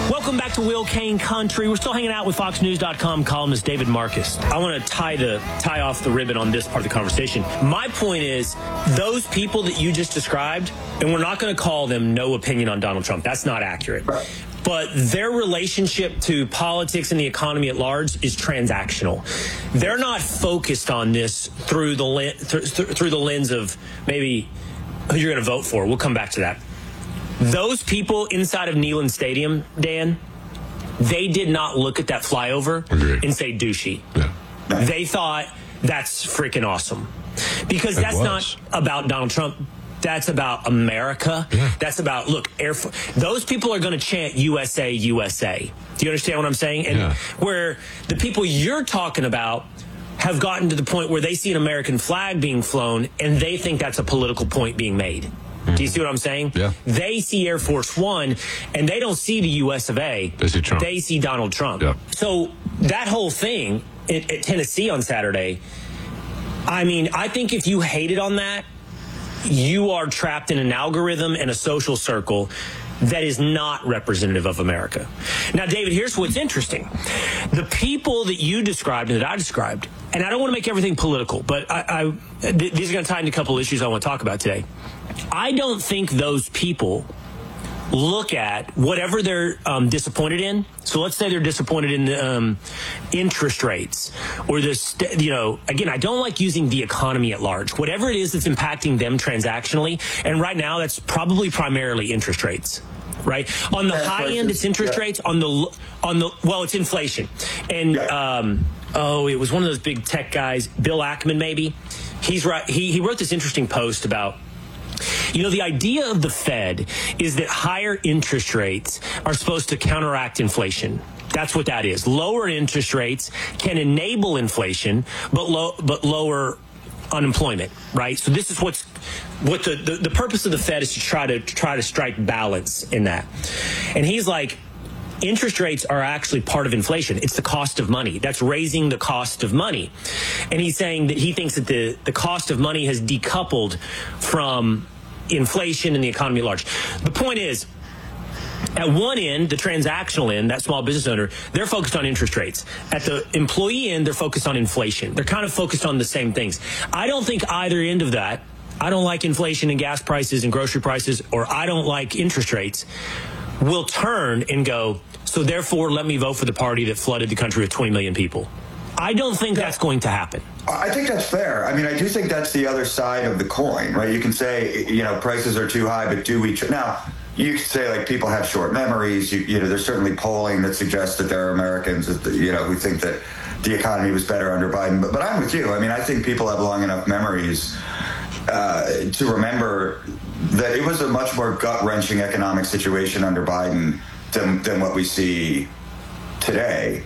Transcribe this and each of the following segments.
Welcome back to Will Kane Country. We're still hanging out with FoxNews.com columnist David Marcus. I want to tie off the ribbon on this part of the conversation. My point is, those people that you just described, and we're not going to call them no opinion on Donald Trump. That's not accurate. Right. But their relationship to politics and the economy at large is transactional. They're not focused on this through the lens of maybe who you're going to vote for. We'll come back to that. Those people inside of Neyland Stadium, Dan, they did not look at that flyover and say douchey. Yeah. They thought that's freaking awesome. Because that's not about Donald Trump. That's about America. Yeah. That's about, look, those people are going to chant USA, USA. Do you understand what I'm saying? And where the people you're talking about have gotten to the point where they see an American flag being flown and they think that's a political point being made. Do you see what I'm saying? Yeah. They see Air Force One and they don't see the US of A. They see Trump. They see Donald Trump. Yeah. So that whole thing at Tennessee on Saturday, I mean, I think if you hated on that, you are trapped in an algorithm and a social circle that is not representative of America. Now, David, here's what's interesting. The people that you described and that I described, and I don't want to make everything political, but these are going to tie into a couple of issues I want to talk about today. I don't think those people look at whatever they're disappointed in. So let's say they're disappointed in interest rates or this, again, I don't like using the economy at large. Whatever it is that's impacting them transactionally, and right now that's probably primarily interest rates. Right on the high end, it's interest rates. On the well, it's inflation. And it was one of those big tech guys, Bill Ackman, maybe. He's right. He wrote this interesting post about, the idea of the Fed is that higher interest rates are supposed to counteract inflation. That's what that is. Lower interest rates can enable inflation, but lower unemployment, right? So this is what the purpose of the Fed is, to try to strike balance in that. And he's like, interest rates are actually part of inflation. It's the cost of money. That's raising the cost of money. And he's saying that he thinks that the cost of money has decoupled from inflation and the economy at large. The point is, at one end, the transactional end, that small business owner, they're focused on interest rates. At the employee end, they're focused on inflation. They're kind of focused on the same things. I don't think either end of that, I don't like inflation and gas prices and grocery prices, or I don't like interest rates, will turn and go, so therefore let me vote for the party that flooded the country with 20 million people. I don't think that's going to happen. I think that's fair. I mean, I do think that's the other side of the coin, right? You can say, prices are too high, but do we... Now, you could say, like, people have short memories. There's certainly polling that suggests that there are Americans, who think that the economy was better under Biden. But I'm with you. I mean, I think people have long enough memories to remember that it was a much more gut-wrenching economic situation under Biden than what we see today.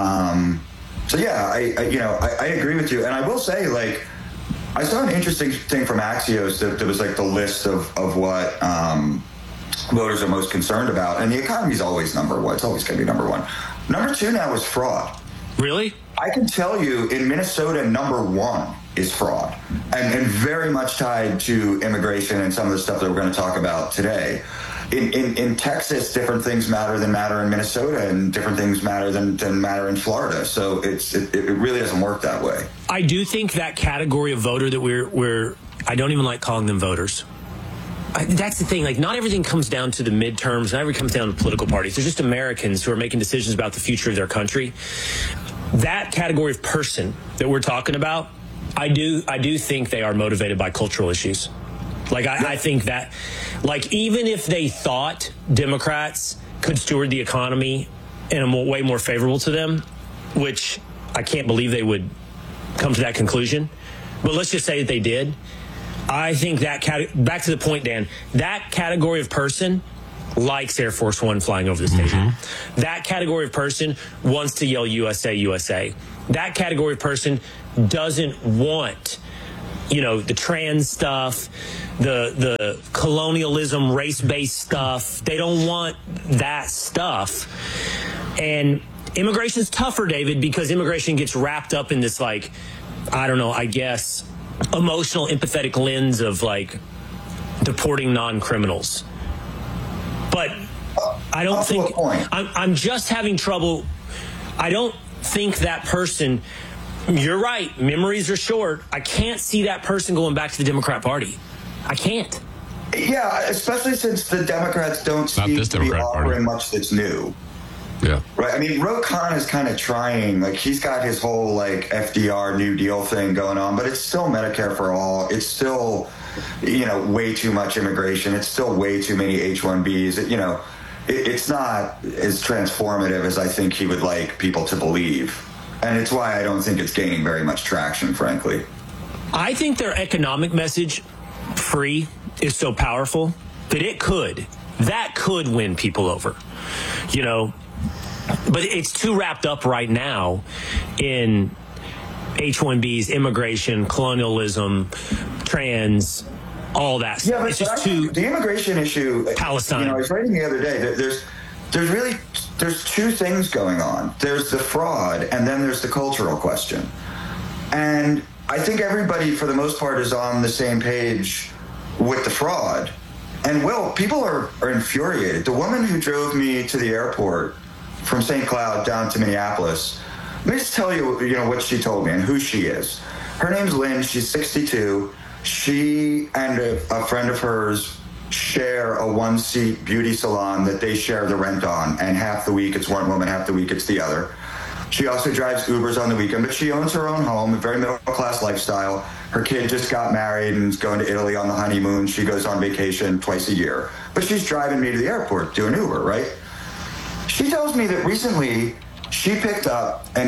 So yeah, I agree with you, and I will say, like, I saw an interesting thing from Axios that was like the list of what voters are most concerned about, and the economy is always number one. It's always going to be number one. Number two now is fraud. Really? I can tell you, in Minnesota, number one is fraud, and very much tied to immigration and some of the stuff that we're going to talk about today. In Texas, different things matter than matter in Minnesota, and different things matter than matter in Florida. So it really doesn't work that way. I do think that category of voter that we're I don't even like calling them voters. That's the thing. Like, not everything comes down to the midterms. Not everything comes down to political parties. They're just Americans who are making decisions about the future of their country. That category of person that we're talking about, I do think they are motivated by cultural issues. Like, I think that, like, even if they thought Democrats could steward the economy in a way more favorable to them, which I can't believe they would come to that conclusion, but let's just say that they did, I think that, back to the point, Dan, that category of person likes Air Force One flying over the stadium. Mm-hmm. That category of person wants to yell USA, USA. That category of person doesn't want, the trans stuff, the colonialism, race-based stuff. They don't want that stuff. And immigration's tougher, David, because immigration gets wrapped up in this, like, I don't know, I guess, emotional, empathetic lens of, like, deporting non-criminals. But I don't think I'm just having trouble. I don't think that person, you're right, memories are short. I can't see that person going back to the Democrat Party. I can't. Yeah, especially since the Democrats don't seem to be offering much that's new. Yeah. Right. I mean, Ro Khanna is kind of trying, like, he's got his whole, like, FDR New Deal thing going on, but it's still Medicare for all. It's still, you know, way too much immigration. It's still way too many H-1Bs. You know, it's not as transformative as I think he would like people to believe. And it's why I don't think it's gaining very much traction, frankly. I think their economic message, free, is so powerful that that could win people over, you know. But it's too wrapped up right now in H-1Bs, immigration, colonialism, trans, all that. Yeah, but it's just the immigration issue, Palestine. You know, I was writing the other day that there's two things going on. There's the fraud, and then there's the cultural question. And I think everybody, for the most part, is on the same page with the fraud. And, people are infuriated. The woman who drove me to the airport from St. Cloud down to Minneapolis, let me just tell you, what she told me and who she is. Her name's Lynn. She's 62. She and a friend of hers share a one-seat beauty salon that they share the rent on, and half the week it's one woman, half the week it's the other. She also drives Ubers on the weekend, but she owns her own home, a very middle-class lifestyle. Her kid just got married and is going to Italy on the honeymoon. She goes on vacation twice a year. But she's driving me to the airport doing Uber, right? She tells me that recently she picked up an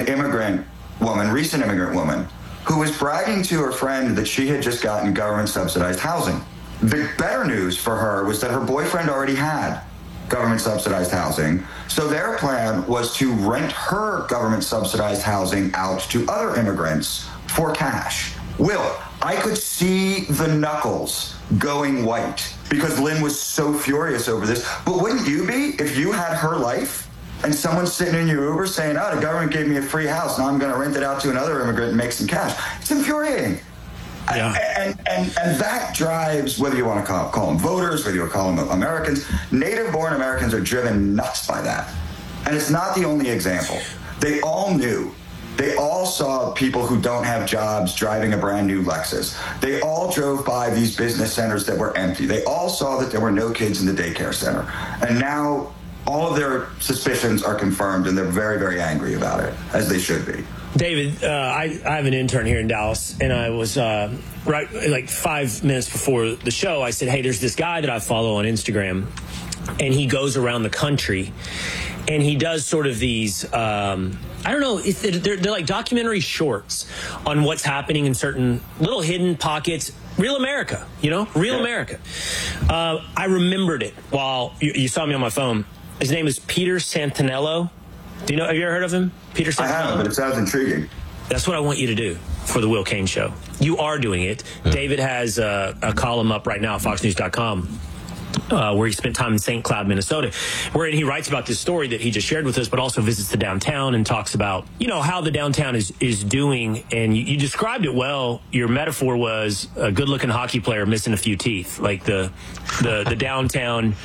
recent immigrant woman, who was bragging to her friend that she had just gotten government-subsidized housing. The better news for her was that her boyfriend already had government-subsidized housing, so their plan was to rent her government-subsidized housing out to other immigrants for cash. Will, I could see the knuckles going white because Lynn was so furious over this. But wouldn't you be if you had her life and someone's sitting in your Uber saying, the government gave me a free house, now I'm going to rent it out to another immigrant and make some cash? It's infuriating. Yeah. And that drives, whether you want to call them voters, whether you want to call them Americans, native-born Americans are driven nuts by that. And it's not the only example. They all knew. They all saw people who don't have jobs driving a brand new Lexus. They all drove by these business centers that were empty. They all saw that there were no kids in the daycare center. And now all of their suspicions are confirmed, and they're very, very angry about it, as they should be. David, I have an intern here in Dallas, and I was like 5 minutes before the show, I said, hey, there's this guy that I follow on Instagram, and he goes around the country, and he does sort of these, I don't know, they're like documentary shorts on what's happening in certain little hidden pockets. Real America, real America. I remembered it while you saw me on my phone. His name is Peter Santanello. Have you ever heard of him? Peter Santanello? I haven't, but it sounds intriguing. That's what I want you to do for the Will Cain Show. You are doing it. Yeah. David has a column up right now at foxnews.com where he spent time in St. Cloud, Minnesota, wherein he writes about this story that he just shared with us, but also visits the downtown and talks about, how the downtown is doing. And you described it well. Your metaphor was a good-looking hockey player missing a few teeth. Like the downtown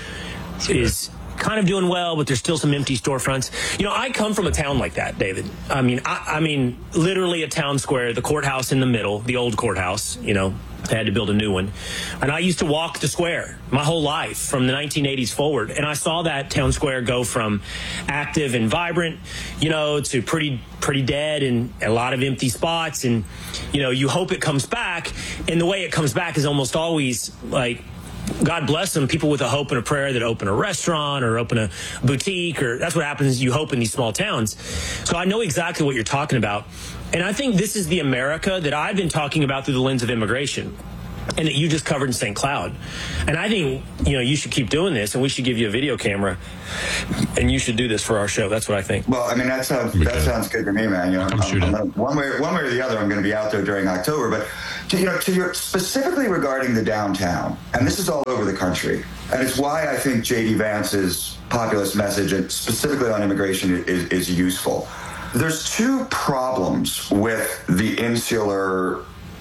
is kind of doing well, but there's still some empty storefronts. I come from a town like that, David. I mean, literally a town square, the courthouse in the middle, the old courthouse, they had to build a new one. And I used to walk the square my whole life from the 1980s forward. And I saw that town square go from active and vibrant, to pretty dead and a lot of empty spots. And, you hope it comes back. And the way it comes back is almost always like, God bless them, people with a hope and a prayer that open a restaurant or open a boutique, or that's what happens, you hope in these small towns. So I know exactly what you're talking about. And I think this is the America that I've been talking about through the lens of immigration, and that you just covered in St. Cloud. And I think, you should keep doing this, and we should give you a video camera, and you should do this for our show. That's what I think. Well, I mean, that sounds good to me, man. I'm one way or the other, I'm going to be out there during October. But to your specifically regarding the downtown, and this is all over the country, and it's why I think J.D. Vance's populist message, and specifically on immigration, is useful. There's two problems with the insular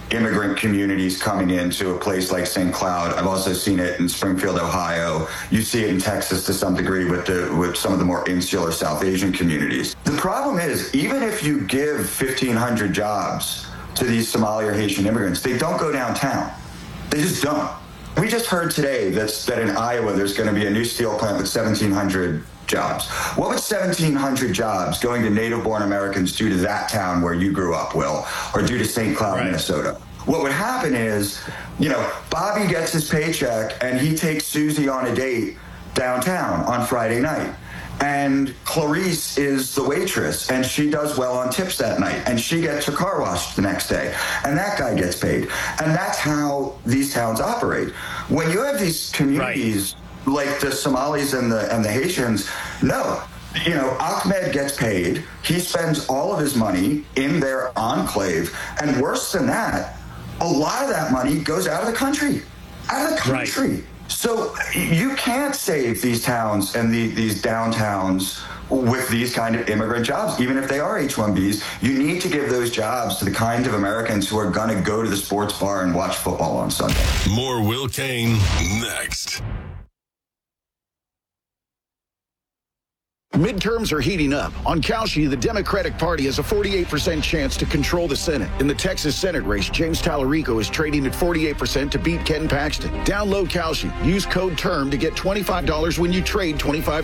immigrant communities coming into a place like St. Cloud. I've also seen it in Springfield, Ohio. You see it in Texas to some degree with some of the more insular South Asian communities. The problem is, even if you give 1,500 jobs to these Somali or Haitian immigrants, they don't go downtown. They just don't. We just heard today that in Iowa there's going to be a new steel plant with 1,700 jobs. What would 1,700 jobs going to native-born Americans do to that town where you grew up, Will, or do to St. Cloud, Minnesota? What would happen is, Bobby gets his paycheck and he takes Susie on a date downtown on Friday night. And Clarice is the waitress, and she does well on tips that night, and she gets her car washed the next day, and that guy gets paid. And that's how these towns operate. When you have these communities like the Somalis and the Haitians, no. Ahmed gets paid. He spends all of his money in their enclave. And worse than that, a lot of that money goes out of the country. Right. So you can't save these towns and these downtowns with these kind of immigrant jobs, even if they are H-1Bs. You need to give those jobs to the kind of Americans who are going to go to the sports bar and watch football on Sunday. More Will Cain next. Midterms are heating up. On Kalshi, the Democratic Party has a 48% chance to control the Senate. In the Texas Senate race, James Tallarico is trading at 48% to beat Ken Paxton. Download Kalshi. Use code TERM to get $25 when you trade $25.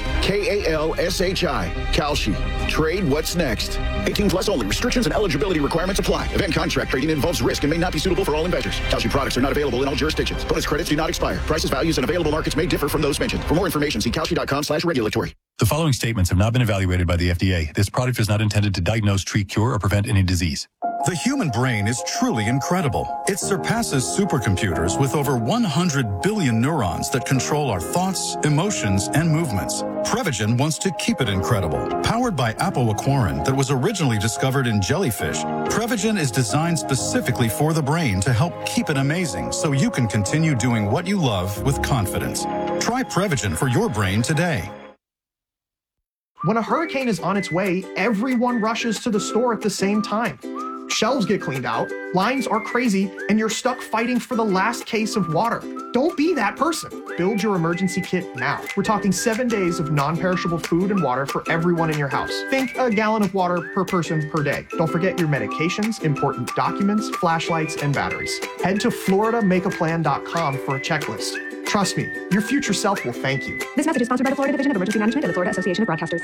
KALSHI. Kalshi. Trade what's next. 18 plus only. Restrictions and eligibility requirements apply. Event contract trading involves risk and may not be suitable for all investors. Kalshi products are not available in all jurisdictions. Bonus credits do not expire. Prices, values, and available markets may differ from those mentioned. For more information, see kalshi.com/regulatory. The following statements have not been evaluated by the FDA. This product is not intended to diagnose, treat, cure, or prevent any disease. The human brain is truly incredible. It surpasses supercomputers with over 100 billion neurons that control our thoughts, emotions, and movements. Prevagen wants to keep it incredible. Powered by apoaquarin that was originally discovered in jellyfish, Prevagen is designed specifically for the brain to help keep it amazing so you can continue doing what you love with confidence. Try Prevagen for your brain today. When a hurricane is on its way, everyone rushes to the store at the same time. Shelves get cleaned out, lines are crazy, and you're stuck fighting for the last case of water. Don't be that person. Build your emergency kit now. We're talking 7 days of non-perishable food and water for everyone in your house. Think a gallon of water per person per day. Don't forget your medications, important documents, flashlights, and batteries. Head to FloridaMakeAPlan.com for a checklist. Trust me, your future self will thank you. This message is sponsored by the Florida Division of Emergency Management and the Florida Association of Broadcasters.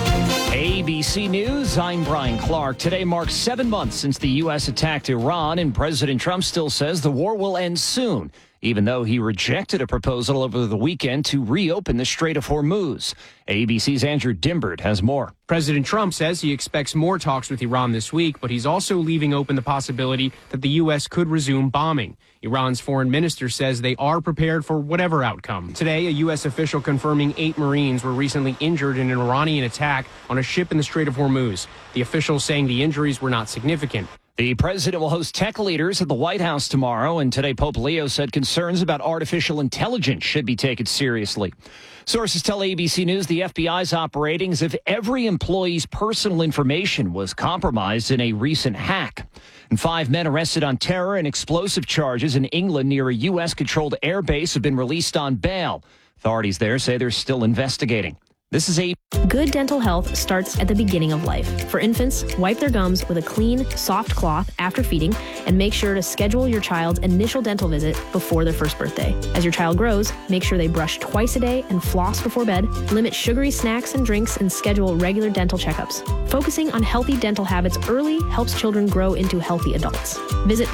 ABC News, I'm Brian Clark. Today marks 7 months since the U.S. attacked Iran, and President Trump still says the war will end soon, even though he rejected a proposal over the weekend to reopen the Strait of Hormuz. ABC's Andrew Dimbert has more. President Trump says he expects more talks with Iran this week, but he's also leaving open the possibility that the U.S. could resume bombing. Iran's foreign minister says they are prepared for whatever outcome. Today, a U.S. official confirming 8 Marines were recently injured in an Iranian attack on a ship in the Strait of Hormuz. The official saying the injuries were not significant. The president will host tech leaders at the White House tomorrow, and today Pope Leo said concerns about artificial intelligence should be taken seriously. Sources tell ABC News the FBI is operating as if every employee's personal information was compromised in a recent hack. And 5 men arrested on terror and explosive charges in England near a U.S.-controlled airbase have been released on bail. Authorities there say they're still investigating. This is a Good dental health starts at the beginning of life. For infants, wipe their gums with a clean, soft cloth after feeding, and make sure to schedule your child's initial dental visit before their first birthday. As your child grows, make sure they brush twice a day and floss before bed, limit sugary snacks and drinks, and schedule regular dental checkups. Focusing on healthy dental habits early helps children grow into healthy adults. Visit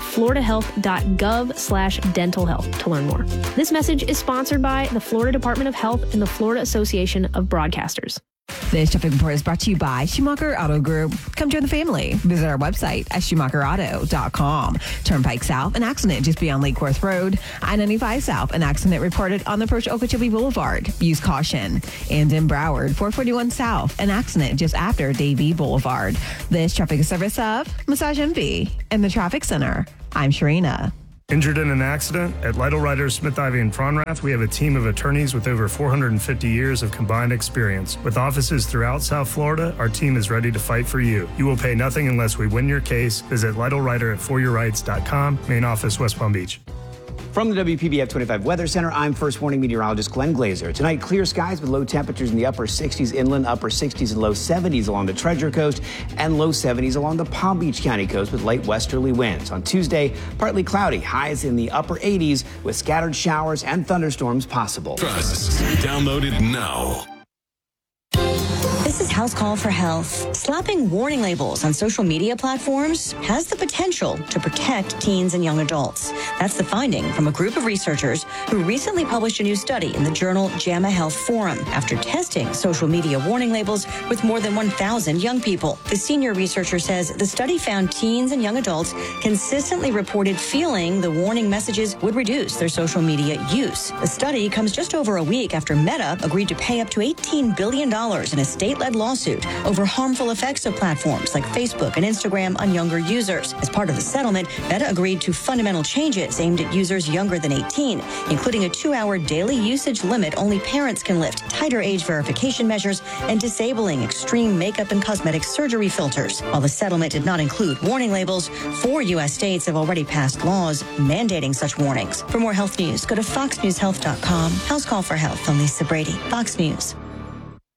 floridahealth.gov/dental health to learn more. This message is sponsored by the Florida Department of Health and the Florida Association of Broadcasters. This traffic report is brought to you by Schumacher Auto Group. Come join the family. Visit our website at SchumacherAuto.com. Turnpike South, an accident just beyond Lake Worth Road. I-95 South, an accident reported on the approach Okeechobee Boulevard. Use caution. And in Broward, 441 South, an accident just after Davie Boulevard. This traffic is service of Massage Envy and the Traffic Center. I'm Sharina. Injured in an accident? At Lytle Writers, Smith, Ivy, and Fronrath, we have a team of attorneys with over 450 years of combined experience. With offices throughout South Florida, our team is ready to fight for you. You will pay nothing unless we win your case. Visit LytleWriter at foryourrights.com. Main office, West Palm Beach. From the WPBF 25 Weather Center, I'm first warning meteorologist Glenn Glazer. Tonight, clear skies with low temperatures in the upper 60s inland, upper 60s and low 70s along the Treasure Coast, and low 70s along the Palm Beach County coast with light westerly winds. On Tuesday, partly cloudy, highs in the upper 80s with scattered showers and thunderstorms possible. Trust. Download it now. This is House Call for Health. Slapping warning labels on social media platforms has the potential to protect teens and young adults. That's the finding from a group of researchers who recently published a new study in the journal JAMA Health Forum after testing social media warning labels with more than 1,000 young people. The senior researcher says the study found teens and young adults consistently reported feeling the warning messages would reduce their social media use. The study comes just over a week after Meta agreed to pay up to $18 billion in a state-led lawsuit over harmful effects of platforms like Facebook and Instagram on younger users. As part of the settlement, Meta agreed to fundamental changes aimed at users younger than 18, including a 2-hour daily usage limit only parents can lift, tighter age verification measures, and disabling extreme makeup and cosmetic surgery filters. While the settlement did not include warning labels, 4 U.S. states have already passed laws mandating such warnings. For more health news, go to foxnewshealth.com. House Call for Health. I'm Lisa Brady, Fox News.